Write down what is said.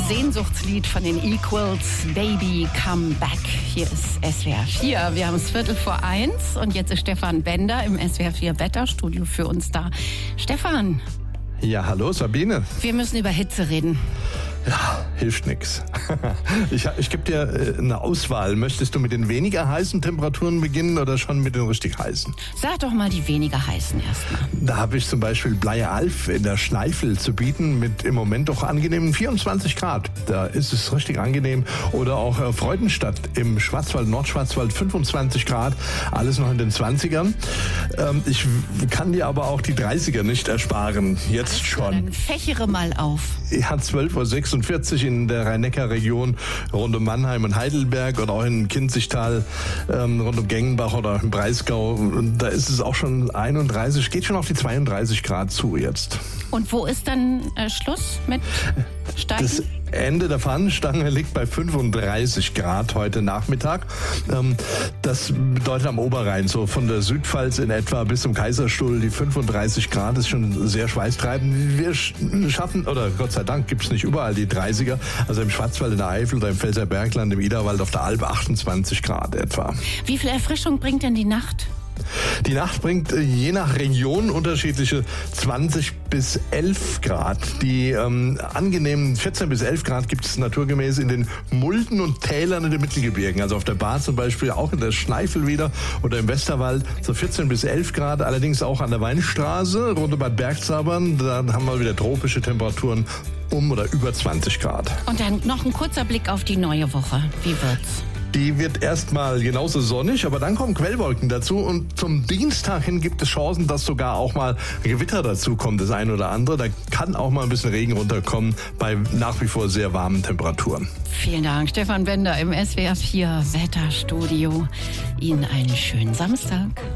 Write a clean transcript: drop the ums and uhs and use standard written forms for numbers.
Sehnsuchtslied von den Equals, Baby Come Back. Hier ist SWR 4. Wir haben es 1:15 und jetzt ist Stefan Bender im SWR 4 Wetterstudio für uns da. Stefan. Ja, hallo Sabine. Wir müssen über Hitze reden. Ja, hilft nix. Ich gebe dir eine Auswahl. Möchtest du mit den weniger heißen Temperaturen beginnen oder schon mit den richtig heißen? Sag doch mal die weniger heißen erstmal. Da habe ich zum Beispiel Bleialf in der Schneifel zu bieten mit im Moment doch angenehmen 24 Grad. Da ist es richtig angenehm. Oder auch Freudenstadt im Schwarzwald, Nordschwarzwald 25 Grad. Alles noch in den 20ern. Ich kann dir aber auch die 30er nicht ersparen. Jetzt schon. Dann fächere mal auf. Ja, 12:46 in der Rhein-Neckar-Region rund um Mannheim und Heidelberg oder auch in Kinzigtal rund um Gengenbach oder im Breisgau. Und da ist es auch schon 31, geht schon auf die 32 Grad zu jetzt. Und wo ist dann Schluss mit Steigen? Das Ende der Fahnenstange liegt bei 35 Grad heute Nachmittag. Das bedeutet am Oberrhein, so von der Südpfalz in etwa bis zum Kaiserstuhl, die 35 Grad ist schon sehr schweißtreibend. Wir schaffen, oder Gott sei Dank gibt es nicht überall die 30er, also im Schwarzwald, in der Eifel oder im Pfälzer Bergland, im Iderwald, auf der Alp 28 Grad etwa. Wie viel Erfrischung bringt denn die Nacht? Die Nacht bringt je nach Region unterschiedliche 20 bis 11 Grad. Die angenehmen 14 bis 11 Grad gibt es naturgemäß in den Mulden und Tälern in den Mittelgebirgen. Also auf der Baar zum Beispiel, auch in der Schneifel wieder oder im Westerwald so 14 bis 11 Grad. Allerdings auch an der Weinstraße rund um Bad Bergzabern. Da haben wir wieder tropische Temperaturen um oder über 20 Grad. Und dann noch ein kurzer Blick auf die neue Woche. Wie wird's? Die wird erstmal genauso sonnig, aber dann kommen Quellwolken dazu und zum Dienstag hin gibt es Chancen, dass sogar auch mal Gewitter dazu kommt, das ein oder andere. Da kann auch mal ein bisschen Regen runterkommen bei nach wie vor sehr warmen Temperaturen. Vielen Dank, Stefan Bender im SWR 4 Wetterstudio. Ihnen einen schönen Samstag.